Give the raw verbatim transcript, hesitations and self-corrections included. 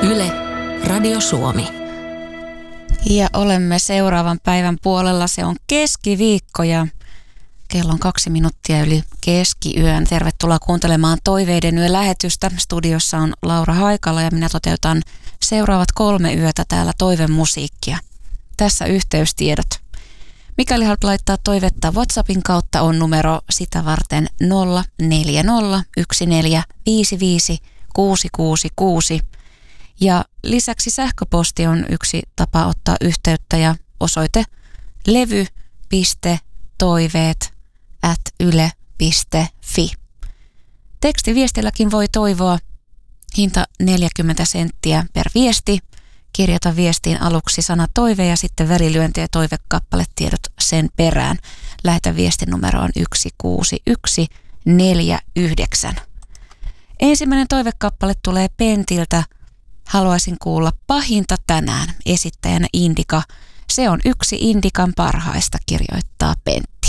Yle, Radio Suomi. Ja olemme seuraavan päivän puolella. Se on keskiviikko ja kello on kaksi minuuttia yli keskiyön. Tervetuloa kuuntelemaan Toiveiden yö -lähetystä. Studiossa on Laura Haikala ja minä toteutan seuraavat kolme yötä täällä toivemusiikkia. Tässä yhteystiedot. Mikäli haluat laittaa toivetta WhatsAppin kautta, on numero sitä varten nolla neljä nolla yksi neljä viisi viisi kuusi kuusi kuusi. Ja lisäksi sähköposti on yksi tapa ottaa yhteyttä ja osoite levy piste toiveet ät yle piste fi. Tekstiviestilläkin voi toivoa. Hinta neljäkymmentä senttiä per viesti. Kirjoita viestiin aluksi sana toive ja sitten välilyönti ja toivekappaletiedot sen perään. Lähetä viestin numeroon yksi kuusi yksi neljä yhdeksän. Ensimmäinen toivekappale tulee Pentiltä. Haluaisin kuulla Pahinta tänään, esittäjänä Indika. Se on yksi Indikan parhaista, kirjoittaa Pentti.